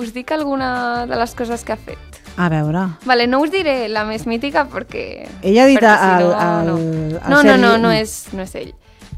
us dic alguna de les coses que ha fet. A veure. Vale, no us diré la més mítica perquè... Ella ha dit No és ell.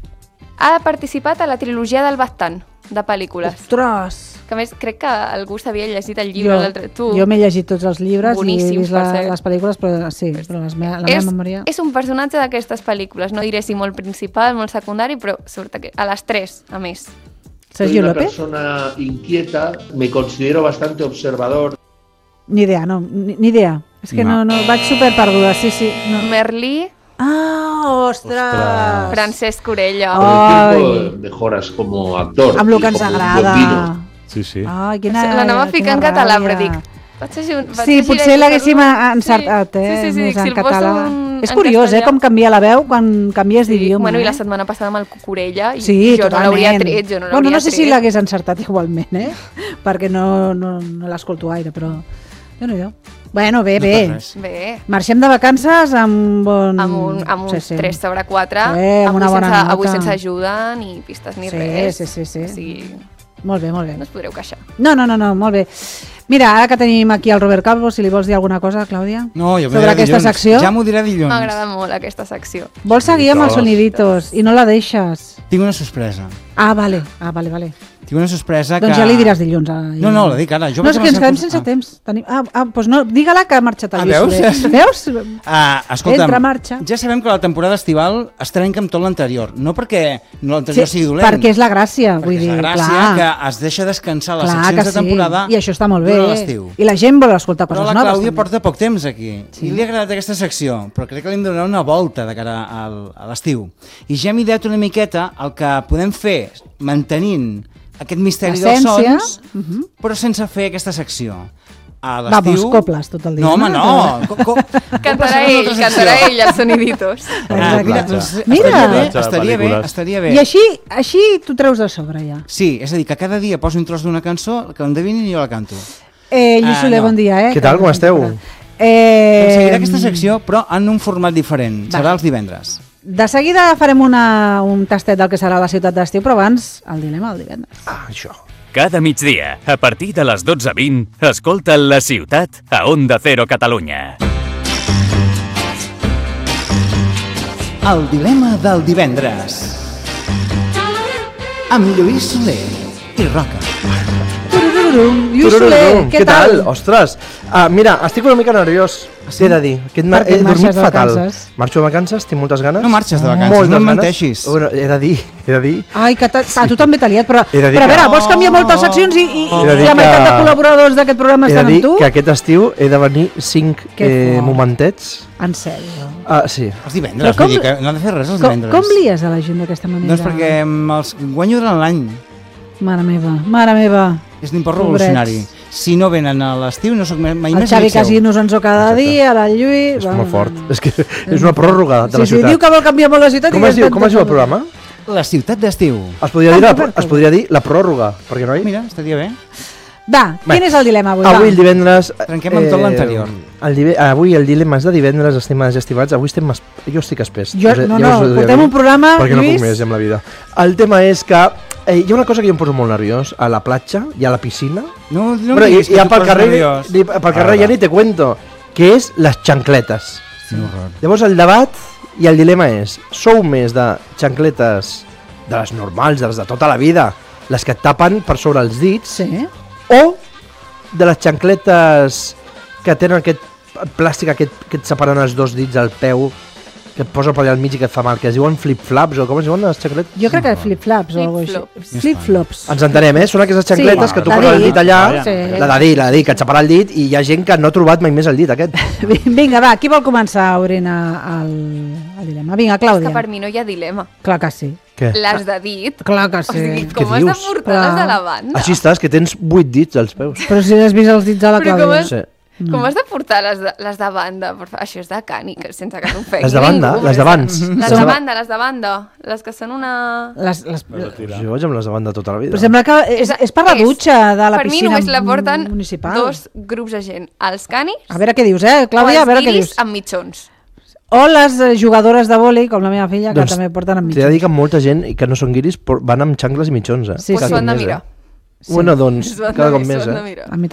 Ha participat a la trilogia del Baztán, de pel·lícules. Ostres! Que a més, crec que algú s'havia llegit el llibre l'altre. Jo m'he llegit tots els llibres i he vist les pel·lícules, però sí, però la meva memòria... És un personatge d'aquestes pel·lícules, no diré si molt principal, molt secundari, però surt a les 3, a més. Sergio López? Soy una persona inquieta, me considero bastante observador. Ni idea, no, ni idea. És que no vaig superperduda, sí. No. Merlí. Ah, ostres! Francesc Orella. Con el tiempo mejoras como actor. Amb el que ens agrada. Sí. Ai, l'anava a ficar en català, però dic... Sí, potser l'haguéssim encertat, més en català. És curiós, com canvia la veu quan canvies d'idioma. Bueno, i la setmana passada amb el Cucurella, i sí, jo no l'hauria tret, Bueno, no sé si l'hagués encertat igualment, perquè no l'escolto gaire, però... Déu-n'hi-do. Bueno, bé. Marxem de vacances amb un... Amb un 3 sobre 4, amb una bona nota. Avui sense ajuda, ni pistes ni res. Sí. O sigui, molt bé. No us podreu queixar. No, molt bé. Mira, ara que tenim aquí el Robert Calvo, si li vols dir alguna cosa, Clàudia? No, jo sobre aquesta secció? Ja m'ho diré dilluns. M'agrada molt aquesta secció. Vols seguir amb els soniditos i no la deixes? Tinc una sorpresa. Ah, vale. Tinc una sorpresa que... Doncs ja li diràs dilluns. No, la dic ara. No, és que ens quedem sense temps. Doncs no, digue-la que ha marxat el Lluís. Veus? Escolta'm, entra, marxa. Ja sabem que la temporada estival es trenca amb tot l'anterior. No perquè l'anterior sigui dolent. Perquè és la gràcia. Vull dir, és la gràcia que es deixa descansar les seccions de temporada. I això està molt bé. L'estiu. I la gent vol escoltar coses noves. Però la Clàudia porta poc temps aquí. I li ha agradat aquesta secció, però crec que li hem de donar una volta de cara a l'estiu. I ja hem ideat una miqueta el que podem fer mantenint aquest misteri dels sons, però sense fer aquesta secció. A l'estiu... Vamos, coples tot el dia. No, home, no. Cantarà ell els soniditos. Mira, estaria bé. I així t'ho treus de sobre ja. Sí, és a dir, que cada dia poso un tros d'una cançó, que l'endevinin i jo la canto. Lluís Soler, bon dia. Què tal, com esteu? Doncs seguirà aquesta secció, però en un format diferent. Serà els divendres. De seguida farem un tastet del que serà la ciutat d'estiu, però abans el dilema del divendres. Això. Cada migdia, a partir de les 12:20, escolta La Ciutat a Onda Cero Catalunya. El dilema del divendres. Amb Lluís Soler i Roca. Lluís Soler, què tal? Ostres, mira, estic una mica nerviós. T'he de dir, he dormit fatal. Marxo de vacances, tinc moltes ganes. No marxes de vacances, no em menteixis. Bueno, he de dir. Ai, que tu també t'ha liat, però a veure, vols canviar moltes seccions i la meitat de col·laboradors d'aquest programa estan amb tu? He de dir que aquest estiu he de venir 5 momentets. En sèrio? Sí. Els divendres, vull dir que no ha de fer res els divendres. Com lies a la gent d'aquesta manera? Doncs perquè els guanyo durant l'any. Mare meva. És un import revolucionari. Si no venen a l'estiu, no soc mai més el Xavi Casinos ens ho cada dia, la Lluís... És molt fort. És que és una pròrroga de la ciutat. Sí, diu que vol canviar molt la ciutat... Com es diu el programa? La ciutat d'estiu. Es podria dir la pròrroga, perquè no? Mira, estaria bé. Va, quin és el dilema avui? Avui el divendres... Trenquem amb tot l'anterior. Avui el dilema és de divendres, estimades i estimats. Avui jo estic espès. Portem un programa, Lluís... Perquè no puc més amb la vida. El tema és que hi ha una cosa que jo em poso molt nerviós, a la platja i a la piscina. No i pel carrer ja ni te cuento, que és les xancletes. Llavors el debat i el dilema és, sou més de xancletes de les normals, de les de tota la vida, les que et tapen per sobre els dits, o de les xancletes que tenen aquest plàstic que et separen els dos dits al peu, que et posa per allà al mig i que et fa mal, que es diuen flip-flaps o com es diuen les xancletes? Jo crec que flip-flaps o alguna cosa així. Flip-flops. Ens entenem, són aquestes xancletes que tu poses el dit allà, la de dir, que et separa el dit, i hi ha gent que no ha trobat mai més el dit aquest. Vinga, va, qui vol començar obrint el dilema? Vinga, Clàudia. És que per mi no hi ha dilema. Clar que sí. Què? Les de dit. Clar que sí. O sigui, com has de portar les de la banda? Així estàs, que tens 8 dits als peus. Però si has vist els dits a la Clàudia. Com has de portar les de banda? Això és de cani, sense que t'ofengui. Les de banda? Les d'abans? Les de banda. Les que són una... Jo vaig amb les de banda tota la vida. Però sembla que és per la dutxa de la piscina municipal. Per mi només la porten dos grups de gent. Els canis... A veure què dius, Clàudia? A veure què dius. O els guiris amb mitjons. O les jugadores de vòlei, com la meva filla, que també porten amb mitjons. T'he de dir que molta gent que no són guiris van amb xancles i mitjons. Pues s'ho han de mirar. Bueno, doncs, cada cop més,